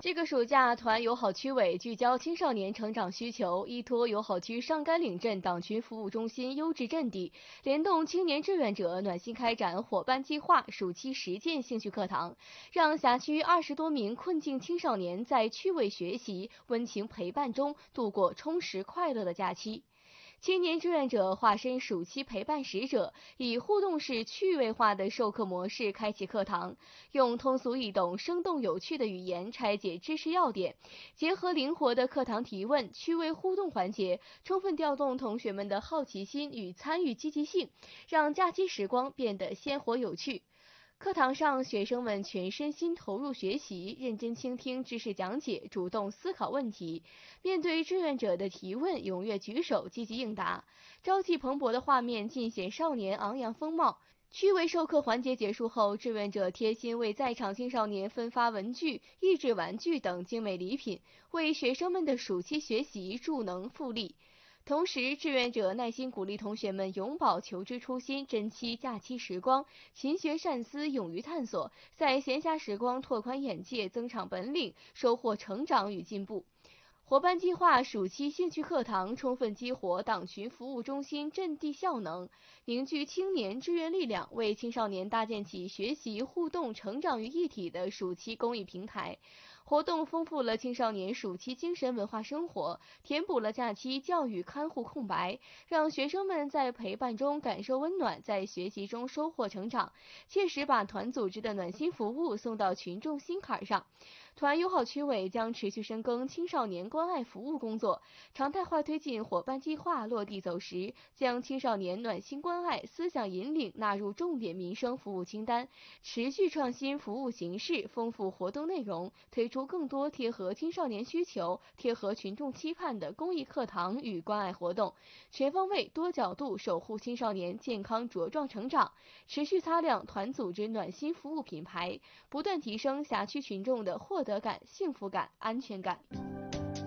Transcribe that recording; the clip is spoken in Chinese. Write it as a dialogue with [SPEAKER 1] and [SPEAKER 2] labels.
[SPEAKER 1] 这个暑假，团友好区委聚焦青少年成长需求，依托友好区上甘岭镇党群服务中心优质阵地，联动青年志愿者，暖心开展伙伴计划暑期实践兴趣课堂，让辖区20多名困境青少年在趣味学习、温情陪伴中度过充实快乐的假期。青年志愿者化身暑期陪伴使者，以互动式趣味化的授课模式开启课堂，用通俗易懂、生动有趣的语言拆解知识要点，结合灵活的课堂提问、趣味互动环节，充分调动同学们的好奇心与参与积极性，让假期时光变得鲜活有趣。课堂上，学生们全身心投入学习，认真倾听知识讲解，主动思考问题，面对志愿者的提问，踊跃举手，积极应答。朝气蓬勃的画面尽显少年昂扬风貌。趣味授课环节结束后，志愿者贴心为在场青少年分发文具、益智玩具等精美礼品，为学生们的暑期学习助能助力。同时，志愿者耐心鼓励同学们永葆求知初心，珍惜假期时光，勤学善思，勇于探索，在闲暇时光拓宽眼界，增长本领，收获成长与进步。伙伴计划暑期兴趣课堂充分激活党群服务中心阵地效能，凝聚青年志愿力量，为青少年搭建起学习、互动、成长于一体的暑期公益平台。活动丰富了青少年暑期精神文化生活，填补了假期教育看护空白，让学生们在陪伴中感受温暖，在学习中收获成长，切实把团组织的暖心服务送到群众心坎上。团友好区委将持续深耕青少年关爱服务工作，常态化推进伙伴计划落地走实，将青少年暖心关爱、思想引领纳入重点民生服务清单，持续创新服务形式，丰富活动内容，推出更多贴合青少年需求、贴合群众期盼的公益课堂与关爱活动，全方位、多角度守护青少年健康茁壮成长，持续擦亮团组织暖心服务品牌，不断提升辖区群众的获得感、幸福感、安全感。